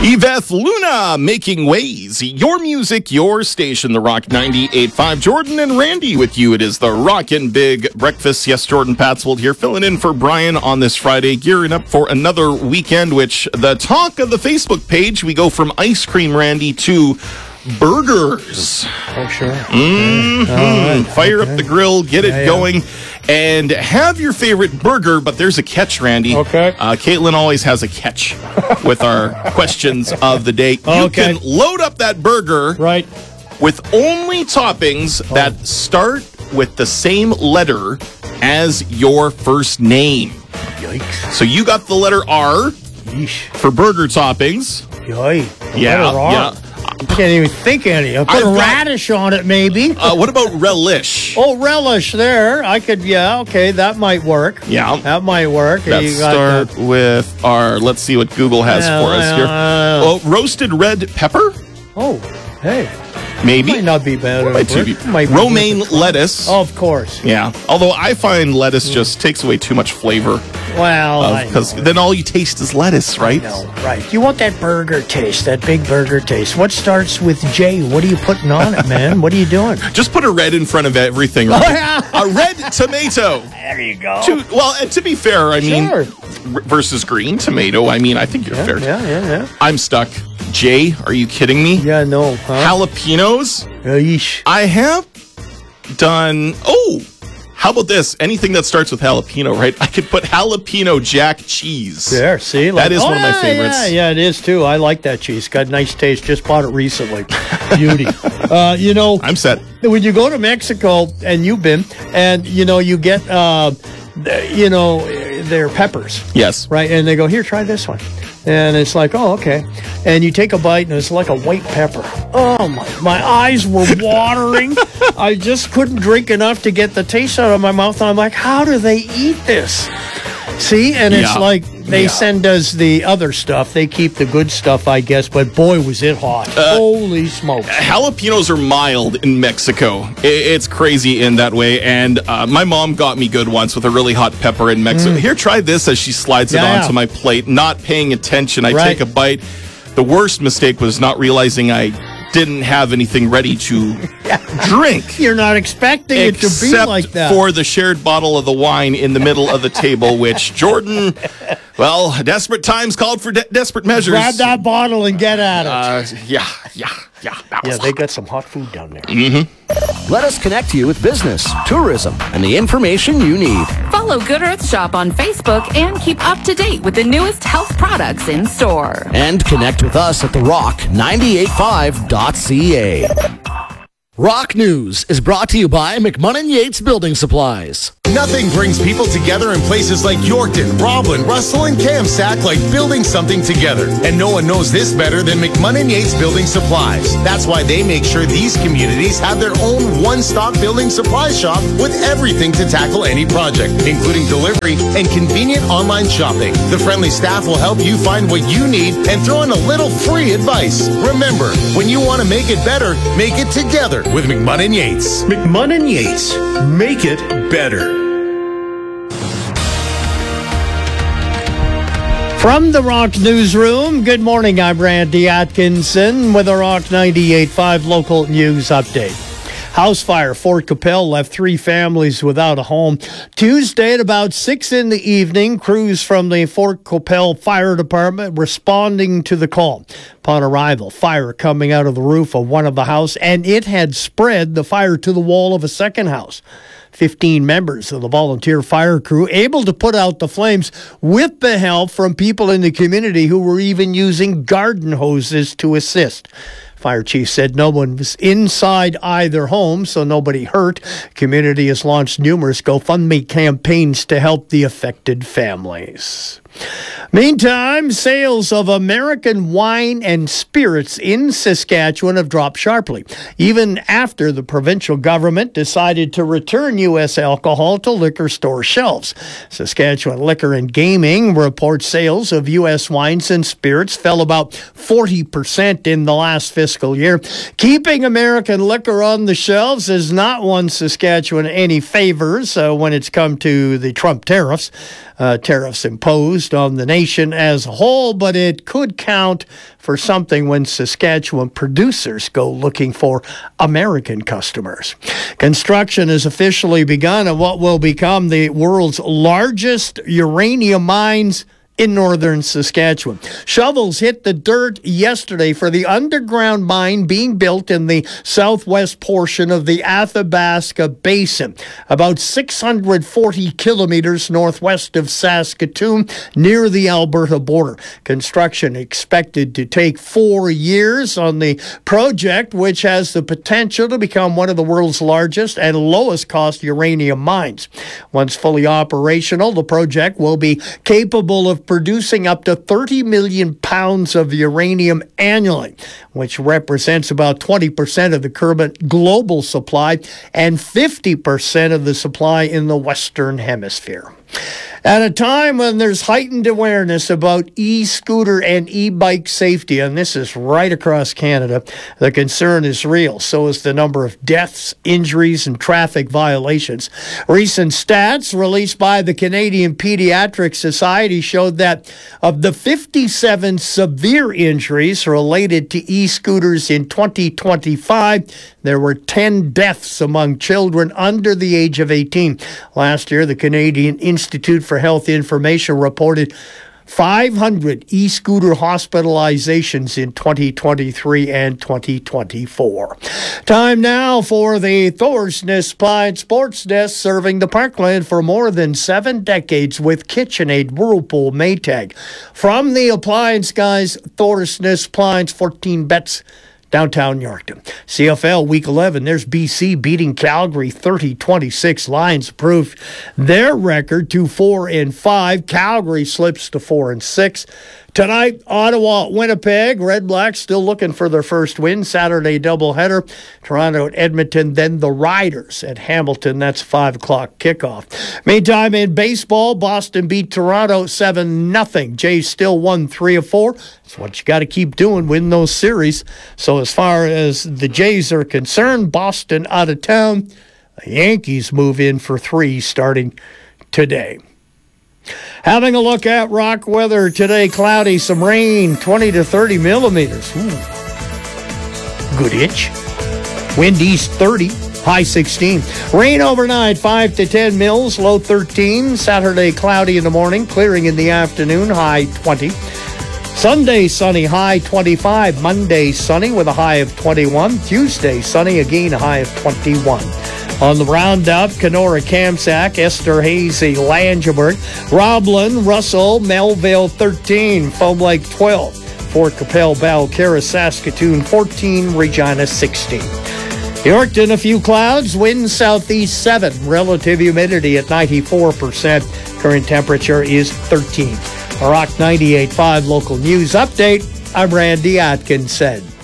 Yvette Luna, Making Ways. Your music, your station, The Rock 98.5. Jordan and Randy with you. It is the Rockin' Big Breakfast. Yes, Jordan Patswold here, filling in for Brian on this Friday, gearing up for another weekend, which the talk of the Facebook page, we go from ice cream, Randy, to burgers. Oh, sure. Right. Fire up the grill, get it going, and have your favorite burger, but there's a catch, Randy. Okay. Caitlin always has a catch with our questions of the day. You can load up that burger with only toppings that start with the same letter as your first name. Yikes. So you got the letter R for burger toppings. Yeah. I can't even think of any. I'll put a radish on it, maybe. What about relish? Oh, relish there. I could, that might work. Yeah. That might work. Let's start with our, let's see what Google has for us here. Oh, roasted red pepper? Oh, hey. Maybe. Might not be bad. Romaine lettuce. Oh, of course. Yeah. Although I find lettuce just takes away too much flavor. Well, because then all you taste is lettuce, right? No, right. You want that burger taste, that big burger taste. What starts with J? What are you putting on it, man? What are you doing? Just put a red in front of everything. Right? A red tomato. There you go. And to be fair, I mean, versus green tomato, I mean, I think you're fair. Yeah. I'm stuck. Jay, are you kidding me? Yeah, no. Jalapenos? Yeesh. I have done... how about this? Anything that starts with jalapeno, right? I could put jalapeno jack cheese. There, see? That is one of my favorites. Yeah, it is too. I like that cheese. Got a nice taste. Just bought it recently. Beauty. I'm set. When you go to Mexico, and you've been, and, you get, their peppers. Yes. Right? And they go, here, try this one. And it's like, oh, okay. And you take a bite, and it's like a white pepper. Oh, my eyes were watering. I just couldn't drink enough to get the taste out of my mouth. And I'm like, how do they eat this? See? And it's like they send us the other stuff. They keep the good stuff, I guess. But boy, was it hot. Holy smokes. Jalapenos are mild in Mexico. It's crazy in that way. And my mom got me good once with a really hot pepper in Mexico. Here, try this, as she slides it onto my plate, not paying attention. I take a bite. The worst mistake was not realizing I didn't have anything ready to drink. You're not expecting it to be like that. Except for the shared bottle of the wine in the middle of the table, which Jordan, desperate times called for desperate measures. Grab that bottle and get at it. Yeah, they got some hot food down there. Mm-hmm. Let us connect you with business, tourism, and the information you need. Follow Good Earth Shop on Facebook and keep up to date with the newest health products in store. And connect with us at therock985.ca. Rock News is brought to you by McMunnin Yates Building Supplies. Nothing brings people together in places like Yorkton, Roblin, Russell, and Kamsack like building something together. And no one knows this better than McMunnin Yates Building Supplies. That's why they make sure these communities have their own one-stop building supply shop with everything to tackle any project, including delivery and convenient online shopping. The friendly staff will help you find what you need and throw in a little free advice. Remember, when you want to make it better, make it together with McMunnin Yates. McMunnin Yates. Make it better. From the Rock Newsroom, good morning. I'm Randy Atkinson with a Rock 98.5 local news update. House fire, Fort Qu'Appelle, left 3 families without a home. Tuesday at about 6 in the evening, crews from the Fort Qu'Appelle Fire Department responding to the call. Upon arrival, fire coming out of the roof of one of the houses, and it had spread the fire to the wall of a second house. 15 members of the volunteer fire crew able to put out the flames with the help from people in the community who were even using garden hoses to assist. Fire chief said no one was inside either home, so nobody hurt. Community has launched numerous GoFundMe campaigns to help the affected families. Meantime, sales of American wine and spirits in Saskatchewan have dropped sharply, even after the provincial government decided to return U.S. alcohol to liquor store shelves. Saskatchewan Liquor and Gaming reports sales of U.S. wines and spirits fell about 40% in the last fiscal year. Keeping American liquor on the shelves has not won Saskatchewan any favors when it's come to the Trump tariffs. tariffs imposed on the nation as a whole, but it could count for something when Saskatchewan producers go looking for American customers. Construction has officially begun at what will become the world's largest uranium mines in northern Saskatchewan. Shovels hit the dirt yesterday for the underground mine being built in the southwest portion of the Athabasca Basin, about 640 kilometers northwest of Saskatoon, near the Alberta border. Construction expected to take 4 years on the project, which has the potential to become one of the world's largest and lowest cost uranium mines. Once fully operational, the project will be capable of producing up to 30 million pounds of uranium annually, which represents about 20% of the current global supply and 50% of the supply in the Western Hemisphere. At a time when there's heightened awareness about e-scooter and e-bike safety, and this is right across Canada, the concern is real. So is the number of deaths, injuries, and traffic violations. Recent stats released by the Canadian Pediatric Society showed that of the 57 severe injuries related to e-scooters in 2025, there were 10 deaths among children under the age of 18. Last year, the Canadian Institute for Health Information reported 500 e-scooter hospitalizations in 2023 and 2024. Time now for the Thorsness Appliance Sports Desk, serving the Parkland for more than 7 decades with KitchenAid, Whirlpool, Maytag. From the appliance guys, Thorsness Appliance, 14 bets. Downtown Yorkton. CFL Week 11, there's BC beating Calgary 30-26. Lions improved their record to 4-5. Calgary slips to 4-6. Tonight, Ottawa, Winnipeg. Red Blacks still looking for their first win. Saturday doubleheader. Toronto at Edmonton, then the Riders at Hamilton. That's 5 o'clock kickoff. Meantime, in baseball, Boston beat Toronto 7-0. Jays still won 3 of 4. That's what you got to keep doing, win those series. So as far as the Jays are concerned, Boston out of town. The Yankees move in for 3 starting today. Having a look at rock weather today, cloudy, some rain, 20 to 30 millimeters. Ooh. Good itch. Wind east 30, high 16. Rain overnight, 5 to 10 mils, low 13. Saturday, cloudy in the morning, clearing in the afternoon, high 20. Sunday, sunny, high 25. Monday, sunny with a high of 21. Tuesday, sunny again, a high of 21. On the roundup, Kenora, Kamsack, Esterhazy, Langeberg, Roblin, Russell, Melville 13, Foam Lake 12, Fort Capel, Balcarra, Saskatoon 14, Regina 16. Yorkton, a few clouds, wind southeast 7, relative humidity at 94%, current temperature is 13. A Rock 98.5 local news update, I'm Randy Atkinson.